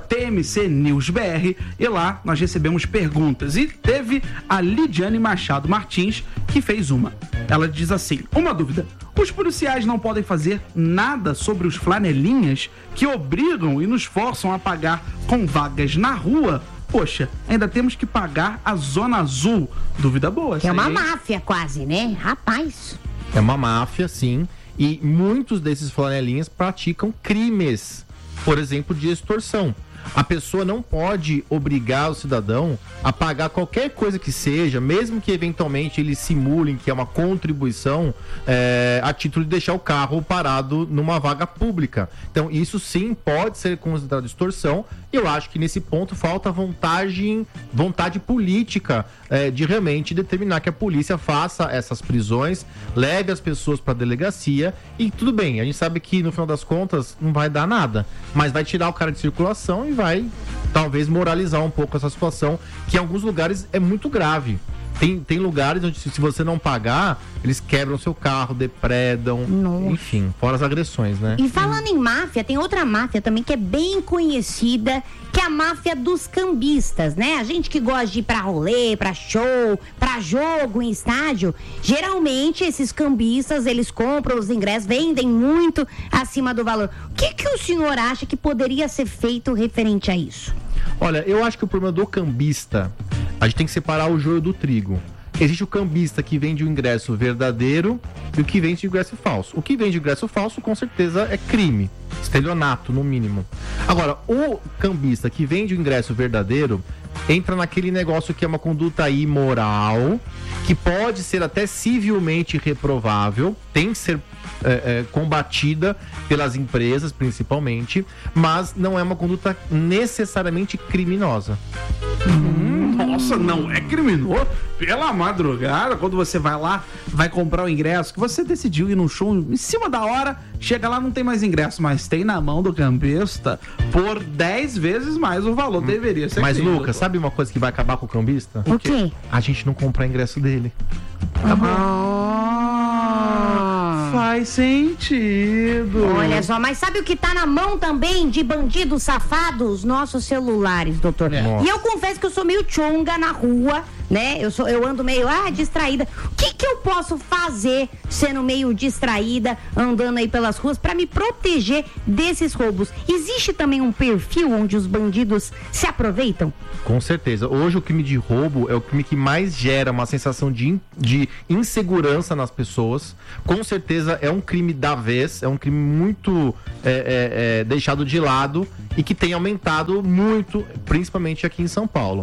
@TMCNewsBR, e lá nós recebemos perguntas. E teve a Lidiane Machado Martins que fez uma. Ela diz assim: uma dúvida. Os policiais não podem fazer nada sobre os flanelinhas que obrigam e nos forçam a pagar com vagas na rua? Poxa, ainda temos que pagar a Zona Azul. Dúvida boa. Que é uma máfia quase, né? Rapaz. É uma máfia, sim. E muitos desses flanelinhas praticam crimes, por exemplo, de extorsão. A pessoa não pode obrigar o cidadão a pagar qualquer coisa que seja, mesmo que eventualmente eles simulem que é uma contribuição a título de deixar o carro parado numa vaga pública. Então isso sim pode ser considerado extorsão. E eu acho que nesse ponto falta vontade política de realmente determinar que a polícia faça essas prisões, leve as pessoas para a delegacia e tudo bem. A gente sabe que no final das contas não vai dar nada, mas vai tirar o cara de circulação e vai talvez moralizar um pouco essa situação, que em alguns lugares é muito grave. Tem lugares onde, se você não pagar, eles quebram seu carro, depredam. Nossa. Enfim, fora as agressões, né? E falando em máfia, tem outra máfia também que é bem conhecida, que é a máfia dos cambistas, né? A gente que gosta de ir pra rolê, pra show, pra jogo em estádio, geralmente esses cambistas, eles compram os ingressos, vendem muito acima do valor. O que o senhor acha que poderia ser feito referente a isso? Olha, eu acho que o problema do cambista, a gente tem que separar o joio do trigo. Existe o cambista que vende o ingresso verdadeiro e o que vende o ingresso falso. O que vende o ingresso falso, com certeza, é crime. Estelionato, no mínimo. Agora, o cambista que vende o ingresso verdadeiro, entra naquele negócio que é uma conduta imoral, que pode ser até civilmente reprovável, tem que ser combatida pelas empresas, principalmente, mas não é uma conduta necessariamente criminosa. Nossa, não é criminoso? Pela madrugada, quando você vai lá, vai comprar o ingresso, que você decidiu ir num show em cima da hora, chega lá, não tem mais ingresso, mas tem na mão do cambista por 10 vezes mais o valor, deveria ser. Mas, crime, Lucas, sabe uma coisa que vai acabar com o cambista? O quê? A gente não comprar ingresso dele. Faz sentido. Olha só, mas sabe o que tá na mão também de bandidos safados? Nossos celulares, doutor. Nossa. E eu confesso que eu sou meio chonga na rua, né? Eu ando meio, distraída. O que eu posso fazer sendo meio distraída, andando aí pelas ruas, pra me proteger desses roubos? Existe também um perfil onde os bandidos se aproveitam? Com certeza. Hoje o crime de roubo é o crime que mais gera uma sensação de insegurança nas pessoas. Com certeza é um crime da vez, é um crime muito deixado de lado e que tem aumentado muito, principalmente aqui em São Paulo.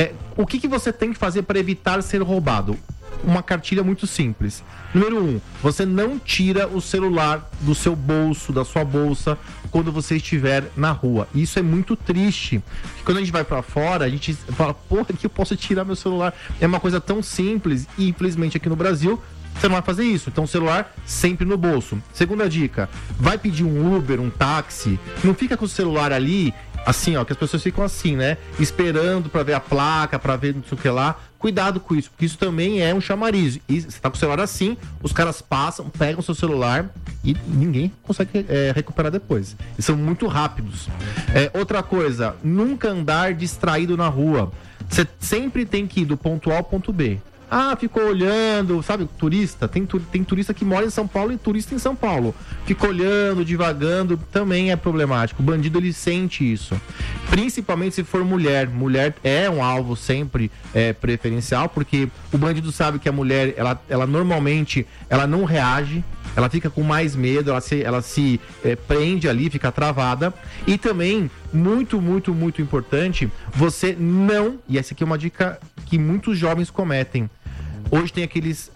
O que você tem que fazer para evitar ser roubado? Uma cartilha muito simples. Número 1, você não tira o celular do seu bolso, da sua bolsa, quando você estiver na rua. Isso é muito triste. Porque quando a gente vai pra fora, a gente fala, porra, que eu posso tirar meu celular? É uma coisa tão simples e, infelizmente, aqui no Brasil, você não vai fazer isso. Então, o celular sempre no bolso. Segunda dica, vai pedir um Uber, um táxi, não fica com o celular ali, assim, ó, que as pessoas ficam assim, né? Esperando pra ver a placa, pra ver não sei o que lá. Cuidado com isso, porque isso também é um chamariz. E você tá com o celular assim, os caras passam, pegam o seu celular e ninguém consegue recuperar depois. Eles são muito rápidos. Outra coisa, nunca andar distraído na rua. Você sempre tem que ir do ponto A ao ponto B. Ficou olhando, sabe, turista, tem turista que mora em São Paulo e turista em São Paulo. Fica olhando, divagando, também é problemático. O bandido, ele sente isso. Principalmente se for mulher. Mulher é um alvo sempre preferencial, porque o bandido sabe que a mulher, ela normalmente, ela não reage, ela fica com mais medo, ela se prende ali, fica travada. E também, muito, muito, muito importante, você não, e essa aqui é uma dica que muitos jovens cometem. Hoje tem aqueles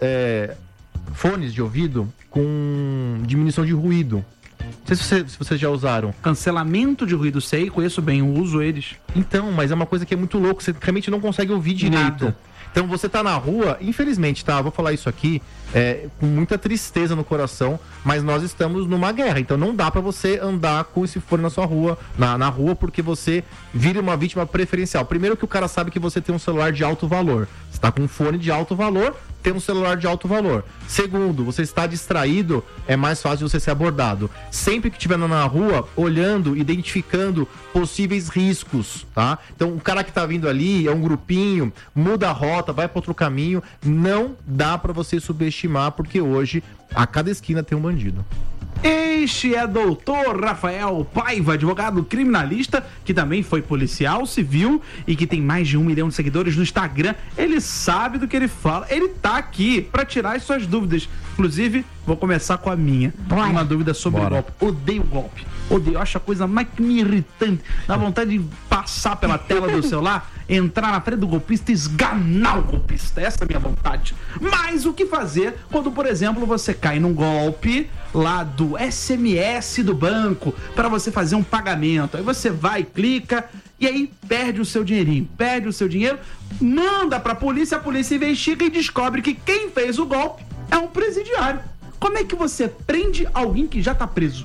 fones de ouvido com diminuição de ruído. Não sei se vocês já usaram. Cancelamento de ruído, sei, conheço bem, eu uso eles. Então, mas é uma coisa que é muito louco, você realmente não consegue ouvir direito. Nada. Então você tá na rua, infelizmente, tá? Vou falar isso aqui com muita tristeza no coração, mas nós estamos numa guerra. Então não dá pra você andar com esse fone na sua rua, na rua, porque você vira uma vítima preferencial. Primeiro que o cara sabe que você tem um celular de alto valor. Você tá com um fone de alto valor, tem um celular de alto valor. Segundo, você está distraído, é mais fácil de você ser abordado. Sempre que estiver na rua, olhando, identificando possíveis riscos, tá? Então, o cara que tá vindo ali é um grupinho, muda a rota, vai para outro caminho. Não dá para você subestimar, porque hoje, a cada esquina tem um bandido. Este é doutor Rafael Paiva, advogado criminalista, que também foi policial civil e que tem mais de 1 milhão de seguidores no Instagram. Ele sabe do que ele fala. Ele tá aqui pra tirar as suas dúvidas. Inclusive, vou começar com a minha. Uma dúvida sobre golpe. Odeio golpe. Odeio. Acho a coisa mais que me irritante. Dá vontade de passar pela tela do celular, entrar na frente do golpista e esganar o golpista. Essa é a minha vontade. Mas o que fazer quando, por exemplo, você cai num golpe lá do SMS do banco para você fazer um pagamento? Aí você vai, clica e aí perde o seu dinheirinho. Perde o seu dinheiro, manda pra polícia, a polícia investiga e descobre que quem fez o golpe é um presidiário. Como é que você prende alguém que já tá preso?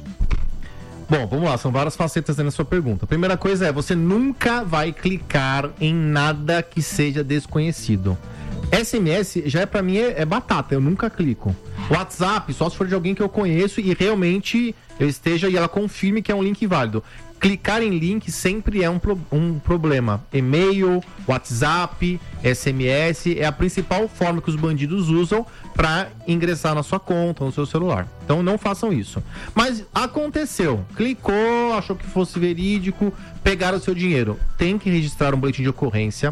Bom, vamos lá, são várias facetas aí na sua pergunta. A primeira coisa é, você nunca vai clicar em nada que seja desconhecido. SMS já pra mim é batata, eu nunca clico. WhatsApp, só se for de alguém que eu conheço e realmente eu esteja e ela confirme que é um link válido. Clicar em link sempre é um problema. E-mail, WhatsApp, SMS é a principal forma que os bandidos usam para ingressar na sua conta, no seu celular. Então não façam isso. Mas aconteceu, clicou, achou que fosse verídico, pegaram o seu dinheiro. Tem que registrar um boletim de ocorrência.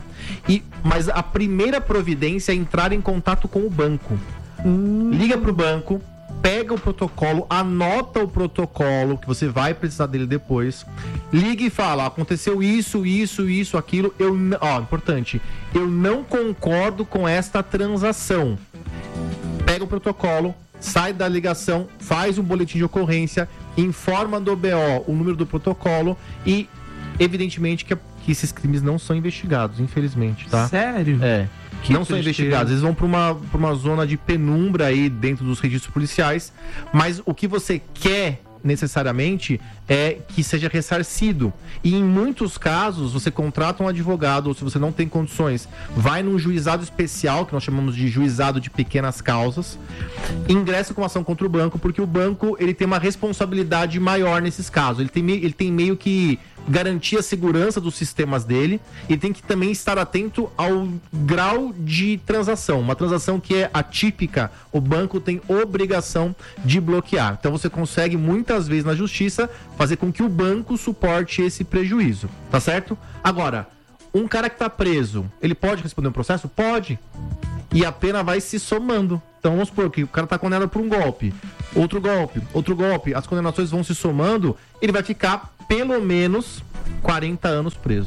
Mas a primeira providência é entrar em contato com o banco. Liga pro banco, pega o protocolo, anota o protocolo, que você vai precisar dele depois, liga e fala, aconteceu isso, aquilo, importante, eu não concordo com esta transação. Pega o protocolo, sai da ligação, faz um boletim de ocorrência, informa do BO o número do protocolo e, evidentemente, que esses crimes não são investigados, infelizmente, tá? Sério? Que não são investigados, eles vão para uma zona de penumbra aí dentro dos registros policiais, mas o que você quer necessariamente é que seja ressarcido. E em muitos casos, você contrata um advogado, ou se você não tem condições, vai num juizado especial, que nós chamamos de juizado de pequenas causas, ingressa com ação contra o banco, porque o banco ele tem uma responsabilidade maior nesses casos. Ele tem meio que garantir a segurança dos sistemas dele e tem que também estar atento ao grau de transação. Uma transação que é atípica, o banco tem obrigação de bloquear. Então você consegue muitas vezes na justiça fazer com que o banco suporte esse prejuízo, tá certo? Agora, um cara que tá preso, ele pode responder um processo? Pode. E a pena vai se somando. Então vamos supor que o cara tá condenado por um golpe, outro golpe, as condenações vão se somando, ele vai ficar pelo menos 40 anos preso.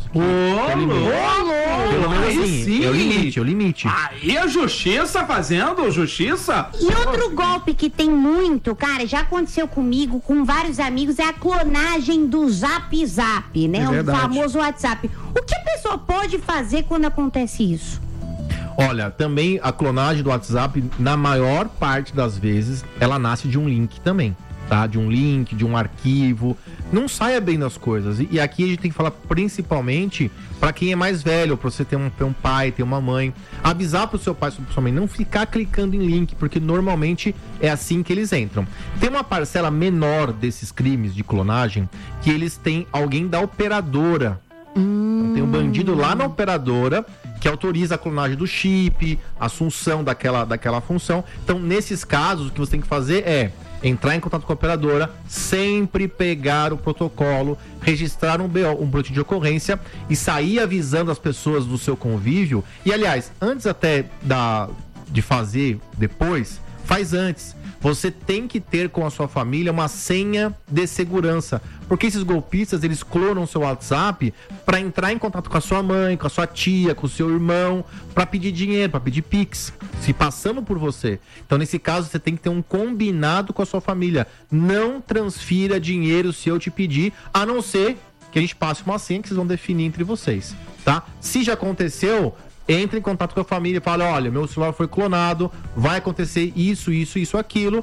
Pelo menos assim, é o limite. Aí a justiça fazendo justiça? E outro golpe que tem muito, cara, já aconteceu comigo, com vários amigos, é a clonagem do Zap, né? É o verdade. famoso WhatsApp. O que a pessoa pode fazer quando acontece isso? Olha, também a clonagem do WhatsApp, na maior parte das vezes, ela nasce de um link também, tá? De um link, de um arquivo. Não saia bem das coisas. E aqui a gente tem que falar principalmente para quem é mais velho, para você ter um pai, ter uma mãe. Avisar pro seu pai, pro sua mãe, não ficar clicando em link, porque normalmente é assim que eles entram. Tem uma parcela menor desses crimes de clonagem que eles têm alguém da operadora. Tem um bandido lá na operadora que autoriza a clonagem do chip, a assunção daquela função. Então, nesses casos, o que você tem que fazer é entrar em contato com a operadora, sempre pegar o protocolo, registrar um BO, um boletim de ocorrência e sair avisando as pessoas do seu convívio. E, aliás, antes até de fazer depois, faz antes. Você tem que ter com a sua família uma senha de segurança, porque esses golpistas, eles clonam o seu WhatsApp para entrar em contato com a sua mãe, com a sua tia, com o seu irmão, para pedir dinheiro, para pedir Pix, se passando por você. Então, nesse caso, você tem que ter um combinado com a sua família. Não transfira dinheiro se eu te pedir, a não ser que a gente passe uma senha que vocês vão definir entre vocês, tá? Se já aconteceu, entre em contato com a família e fala, olha, meu celular foi clonado, vai acontecer isso, aquilo.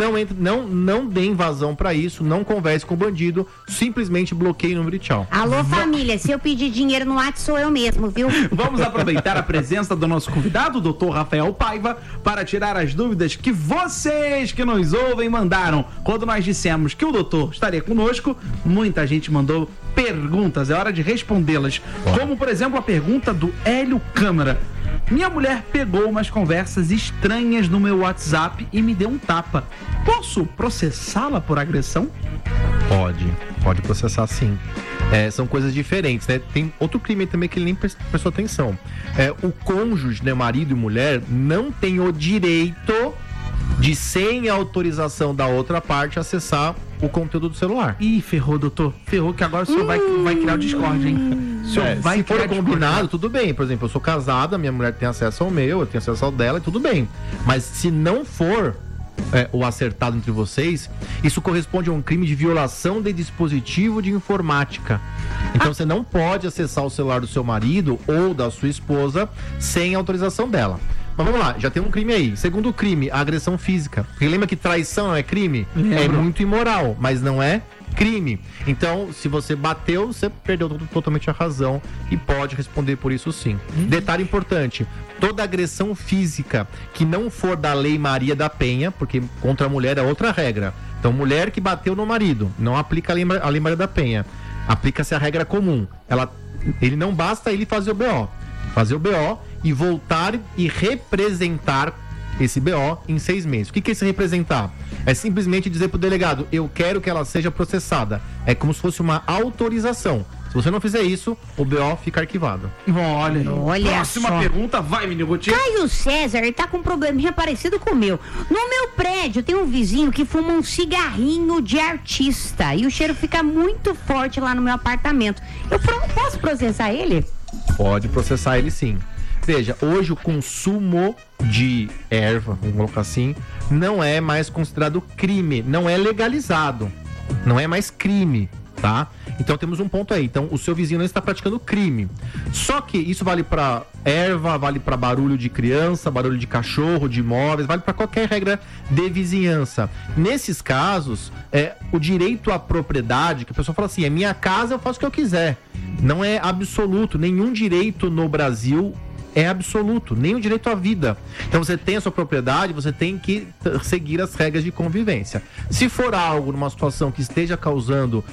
Não dê invasão pra isso, não converse com o bandido, simplesmente bloqueie o número e tchau. Alô, família, se eu pedir dinheiro no WhatsApp, sou eu mesmo, viu? Vamos aproveitar a presença do nosso convidado, o doutor Rafael Paiva, para tirar as dúvidas que vocês que nos ouvem mandaram. Quando nós dissemos que o doutor estaria conosco, muita gente mandou perguntas, é hora de respondê-las. Como, por exemplo, a pergunta do Hélio Câmara. Minha mulher pegou umas conversas estranhas no meu WhatsApp e me deu um tapa. Posso processá-la por agressão? Pode processar sim. São coisas diferentes, né? Tem outro crime também que ele nem prestou atenção. O cônjuge, né, marido e mulher, não tem o direito de, sem autorização da outra parte, acessar o conteúdo do celular. Ih, ferrou, doutor. Ferrou que agora o senhor vai criar o Discord, hein? Se for combinado, tudo bem. Por exemplo, eu sou casada, minha mulher tem acesso ao meu, eu tenho acesso ao dela, tudo bem. Mas se não for o acertado entre vocês, isso corresponde a um crime de violação de dispositivo de informática. Então você não pode acessar o celular do seu marido ou da sua esposa sem autorização dela. Mas vamos lá, já tem um crime aí. Segundo crime, a agressão física. Porque lembra que traição não é crime? É muito imoral, mas não é crime. Então, se você bateu, você perdeu totalmente a razão e pode responder por isso sim. Detalhe importante, toda agressão física que não for da Lei Maria da Penha, porque contra a mulher é outra regra. Então, mulher que bateu no marido, não aplica a Lei Maria da Penha. Aplica-se a regra comum. Ele não basta ele fazer o BO. Fazer o BO e voltar e representar esse BO em 6 meses. O que é esse representar? É simplesmente dizer pro delegado, eu quero que ela seja processada. É como se fosse uma autorização. Se você não fizer isso, o BO fica arquivado. Olha Próxima só. pergunta, vai, menino Gautier. Caio César, ele tá com um probleminha parecido com o meu. No meu prédio tem um vizinho que fuma um cigarrinho de artista e o cheiro fica muito forte lá no meu apartamento. Eu posso processar ele? Pode processar ele sim. Veja, hoje o consumo de erva, vamos colocar assim, não é mais considerado crime, não é legalizado, não é mais crime, tá? Então temos um ponto aí. Então o seu vizinho não está praticando crime. Só que isso vale para erva, vale para barulho de criança, barulho de cachorro, de móveis, vale para qualquer regra de vizinhança. Nesses casos, o direito à propriedade, que a pessoa fala assim, é minha casa, eu faço o que eu quiser. Não é absoluto, nenhum direito no Brasil é absoluto, nem o direito à vida. Então você tem a sua propriedade, você tem que seguir as regras de convivência. Se for algo numa situação que esteja causando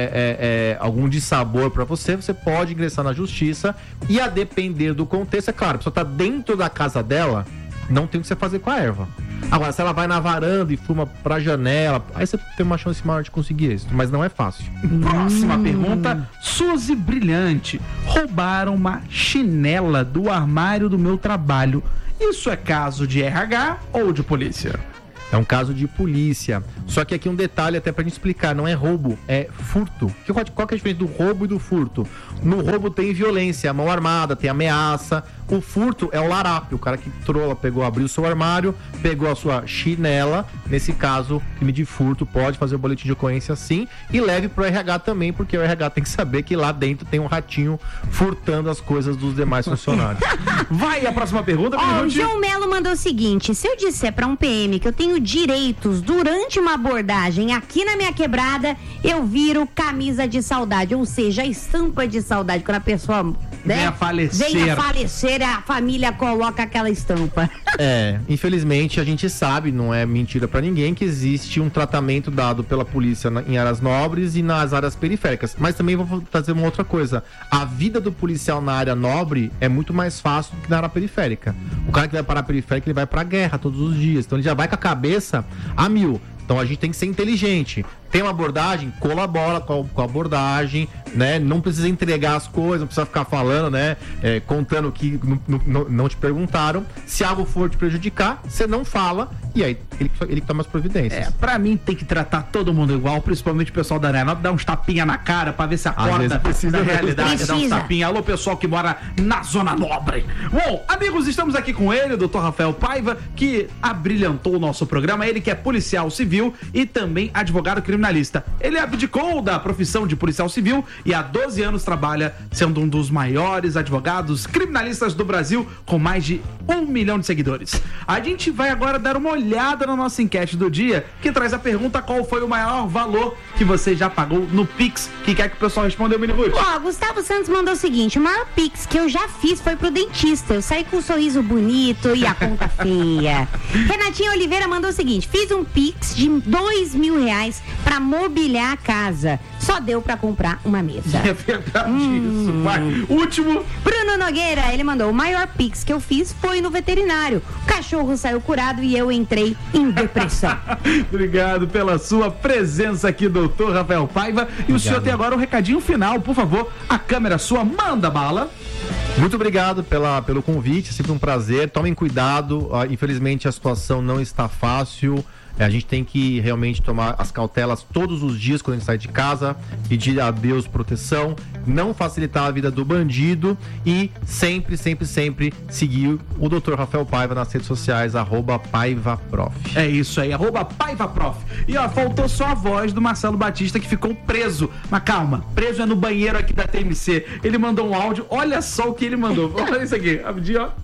algum dissabor para você, você pode ingressar na justiça e, a depender do contexto, é claro, a pessoa está dentro da casa dela, não tem o que você fazer com a erva. Agora, se ela vai na varanda e fuma pra janela, aí você tem uma chance maior de conseguir isso, mas não é fácil. Próxima pergunta, Suzy Brilhante. Roubaram uma chinela do armário do meu trabalho. Isso é caso de RH ou de polícia? É um caso de polícia. Só que aqui um detalhe até pra gente explicar, não é roubo, é furto. Qual que é a diferença do roubo e do furto? No roubo tem violência, a mão armada, tem ameaça. O furto é o larápio, o cara que trola, abriu o seu armário, pegou a sua chinela. Nesse caso, crime de furto, pode fazer o boletim de ocorrência sim, e leve pro RH também, porque o RH tem que saber que lá dentro tem um ratinho furtando as coisas dos demais funcionários. Vai a próxima pergunta. O João Melo mandou o seguinte: se eu disser pra um PM que eu tenho direitos durante uma abordagem aqui na minha quebrada, eu viro camisa de saudade, ou seja, a estampa de saudade, quando a pessoa vem a falecer, a família coloca aquela estampa. Infelizmente a gente sabe, não é mentira pra ninguém, que existe um tratamento dado pela polícia em áreas nobres e nas áreas periféricas. Mas também vou trazer uma outra coisa: a vida do policial na área nobre é muito mais fácil do que na área periférica. O cara que vai para a periférica, ele vai pra guerra todos os dias, então ele já vai com a cabeça a mil. Então a gente tem que ser inteligente. Tem uma abordagem, colabora com a abordagem, né? Não precisa entregar as coisas, não precisa ficar falando, né? Contando que não te perguntaram. Se algo for te prejudicar, você não fala e aí ele toma as providências. Pra mim tem que tratar todo mundo igual, principalmente o pessoal da área nobre, dar uns tapinha na cara pra ver se acorda da realidade, dar uns tapinha. Alô, pessoal que mora na Zona Nobre. Bom, amigos, estamos aqui com ele, o Dr. Rafael Paiva, que abrilhantou o nosso programa. Ele que é policial civil e também advogado criminalista. Ele abdicou da profissão de policial civil e há 12 anos trabalha sendo um dos maiores advogados criminalistas do Brasil, com mais de 1 milhão de seguidores. A gente vai agora dar uma olhada na nossa enquete do dia, que traz a pergunta: qual foi o maior valor que você já pagou no Pix? Que quer que o pessoal responda, Minigut? Gustavo Santos mandou o seguinte: o maior Pix que eu já fiz foi pro dentista. Eu saí com um sorriso bonito e a conta feia. Renatinha Oliveira mandou o seguinte: fiz um Pix de R$2.000 pra mobiliar a casa. Só deu pra comprar uma mesa. É verdade isso, vai. Último. Bruno Nogueira, ele mandou: o maior Pix que eu fiz foi no veterinário. O cachorro saiu curado e eu entrei em depressão. Obrigado pela sua presença aqui, doutor Rafael Paiva. E o senhor tem agora um recadinho final, por favor. A câmera sua, manda bala. Muito obrigado pelo convite, é sempre um prazer. Tomem cuidado, infelizmente a situação não está fácil. A gente tem que realmente tomar as cautelas todos os dias quando a gente sai de casa, pedir a Deus proteção, não facilitar a vida do bandido e sempre seguir o Dr. Rafael Paiva nas redes sociais, @PaivaProf. É isso aí, @PaivaProf. E faltou só a voz do Marcelo Batista, que ficou preso. Mas calma, preso é no banheiro aqui da TMC. Ele mandou um áudio, olha só o que ele mandou. Olha isso aqui, rapidinho, ó.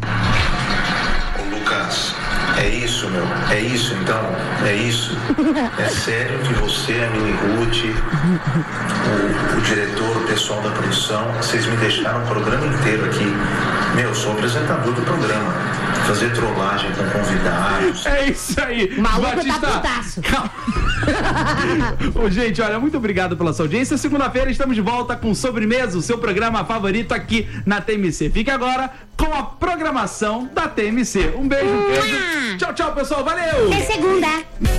Ô Lucas, é isso, meu. É isso, então. É isso. É sério que você, a Minigut, o diretor, o pessoal da produção, vocês me deixaram o programa inteiro aqui. Meu, eu sou apresentador do programa. Fazer trollagem com convidados. É isso aí. O maluco Batista, tá putaço. Ô, gente, olha, muito obrigado pela sua audiência. Segunda-feira estamos de volta com Sobremesa, o seu programa favorito aqui na TMC. Fique agora com a programação da TMC. Um beijo, beijo. Tchau, tchau, pessoal. Valeu! Até segunda.